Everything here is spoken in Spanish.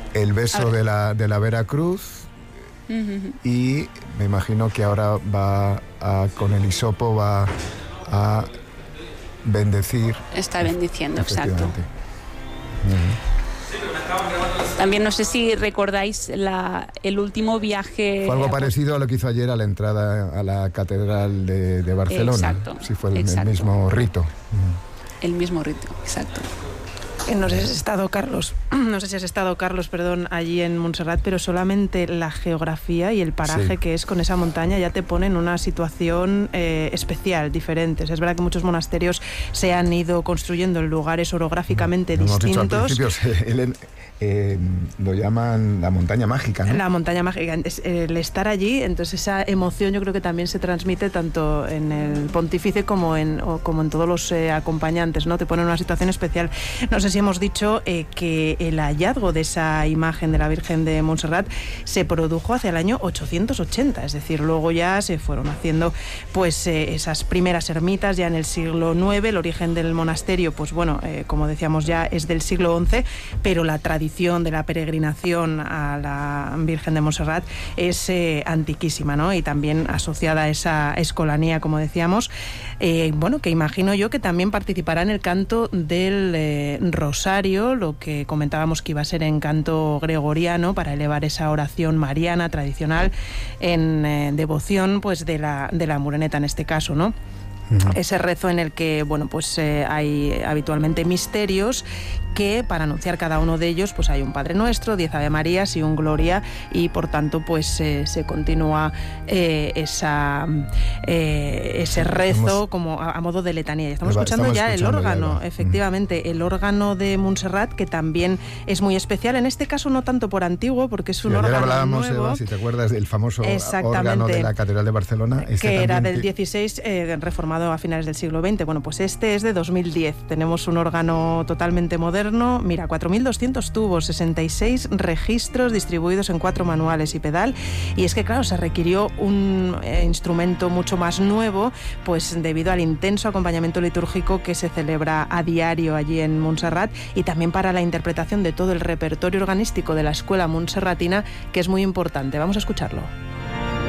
el beso de la Veracruz. Y me imagino que ahora con el hisopo va a bendecir. Está bendiciendo, exacto. También no sé si recordáis el último viaje. Fue algo parecido a lo que hizo ayer a la entrada a la Catedral de Barcelona. Exacto. Sí, fue el mismo rito. El mismo rito, exacto. No sé si has estado, Carlos, allí en Montserrat, pero solamente la geografía y el paraje que es con esa montaña ya te pone en una situación especial, diferente. Es verdad que muchos monasterios se han ido construyendo en lugares orográficamente distintos. Hemos dicho al principio, lo llaman la montaña mágica, ¿no? La montaña mágica. El estar allí, entonces esa emoción yo creo que también se transmite tanto en el pontífice como en todos los acompañantes, ¿no? Te pone en una situación especial. No sé si hemos dicho que el hallazgo de esa imagen de la Virgen de Montserrat se produjo hacia el año 880, es decir, luego ya se fueron haciendo pues esas primeras ermitas ya en el siglo IX. El origen del monasterio, pues bueno, como decíamos ya, es del siglo XI, pero la tradición de la peregrinación a la Virgen de Montserrat es antiquísima, ¿no? Y también asociada a esa escolanía, como decíamos, bueno, que imagino yo que también participará en el canto del rosario, lo que comentábamos que iba a ser en canto gregoriano para elevar esa oración mariana tradicional en devoción pues de la Moreneta en este caso, ¿no? Ese rezo en el que, bueno, pues hay habitualmente misterios que para anunciar cada uno de ellos pues hay un Padre Nuestro, 10 Ave Marías y un Gloria, y por tanto pues se continúa ese rezo como a modo de letanía. Y estamos escuchando ya el órgano, efectivamente, el órgano de Montserrat, que también es muy especial, en este caso no tanto por antiguo, porque es un órgano hablábamos, nuevo. Eva, si te acuerdas del famoso órgano de la Catedral de Barcelona. Que era del 16, reformado a finales del siglo XX. Bueno, pues este es de 2010. Tenemos un órgano totalmente moderno. Mira, 4.200 tubos, 66 registros distribuidos en 4 manuales y pedal. Y es que, claro, se requirió un instrumento mucho más nuevo, pues debido al intenso acompañamiento litúrgico que se celebra a diario allí en Montserrat, y también para la interpretación de todo el repertorio organístico de la escuela montserratina, que es muy importante. Vamos a escucharlo.